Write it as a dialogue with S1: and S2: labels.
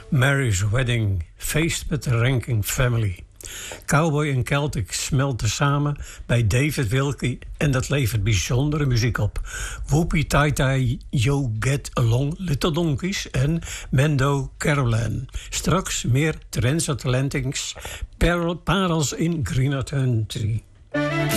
S1: Mary's Wedding feest met de Ranking Family. Cowboy en Celtic smelten samen bij David Wilkie en dat levert bijzondere muziek op. Whoopie Tai Tai, Yo Get Along, Little Donkeys en Mendo Carolan. Straks meer Transatlantics, parels in Green Country.